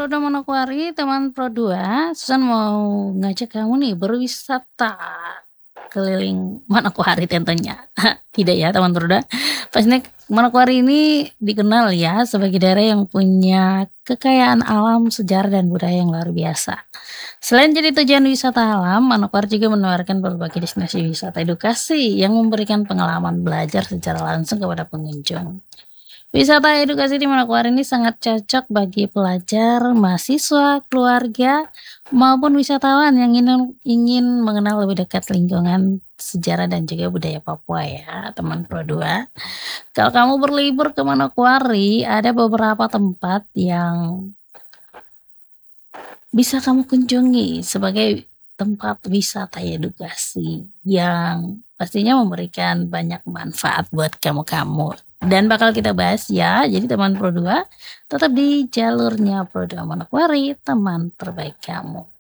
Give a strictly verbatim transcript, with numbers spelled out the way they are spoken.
Roda Manokwari, teman Pro dua, Susan mau ngajak kamu nih berwisata keliling Manokwari tentunya. Tidak ya teman Pro dua. Pastinya Manokwari ini dikenal ya sebagai daerah yang punya kekayaan alam, sejarah dan budaya yang luar biasa. Selain jadi tujuan wisata alam, Manokwari juga menawarkan berbagai destinasi wisata edukasi yang memberikan pengalaman belajar secara langsung kepada pengunjung. Wisata edukasi di Manokwari ini sangat cocok bagi pelajar, mahasiswa, keluarga, maupun wisatawan yang ingin, ingin mengenal lebih dekat lingkungan sejarah dan juga budaya Papua ya, teman Pro dua. Kalau kamu berlibur ke Manokwari, ada beberapa tempat yang bisa kamu kunjungi sebagai tempat wisata edukasi yang pastinya memberikan banyak manfaat buat kamu-kamu. Dan bakal kita bahas ya, jadi teman Pro dua tetap di jalurnya Pro dua Manokwari, teman terbaik kamu.